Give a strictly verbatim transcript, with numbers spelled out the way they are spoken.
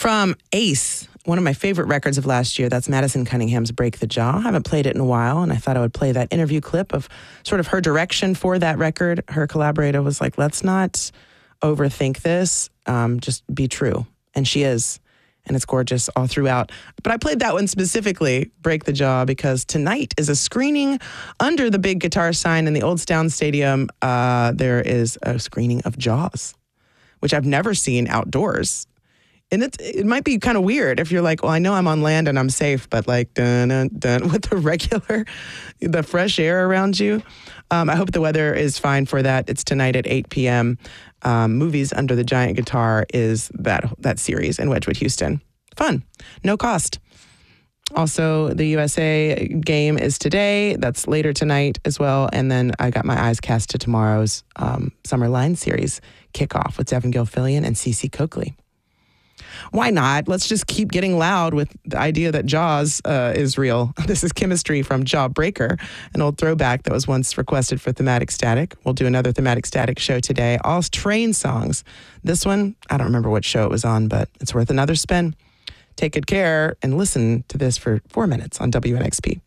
from Ace, one of my favorite records of last year. That's Madison Cunningham's Break the Jaw. I haven't played it in a while, and I thought I would play that interview clip of sort of her direction for that record. Her collaborator was like, let's not overthink this, um, just be true. And she is. And it's gorgeous all throughout. But I played that one specifically, Break the Jaw, because tonight is a screening under the big guitar sign in the Old Sound Stadium. Uh, there is a screening of Jaws, which I've never seen outdoors. And it, it might be kind of weird if you're like, well, I know I'm on land and I'm safe, but like, dun, dun, dun, with the regular, the fresh air around you. Um, I hope the weather is fine for that. It's tonight at eight p.m. Um, Movies Under the Giant Guitar is that that series in Wedgwood, Houston. Fun. No cost. Also, the U S A game is today. That's later tonight as well. And then I got my eyes cast to tomorrow's um, Summer Line Series kickoff with Devin Gilfillian and Cece Coakley. Why not? Let's just keep getting loud with the idea that Jaws uh, is real. This is Chemistry from Jawbreaker, an old throwback that was once requested for Thematic Static. We'll do another Thematic Static show today. All train songs. This one, I don't remember what show it was on, but it's worth another spin. Take good care and listen to this for four minutes on W N X P.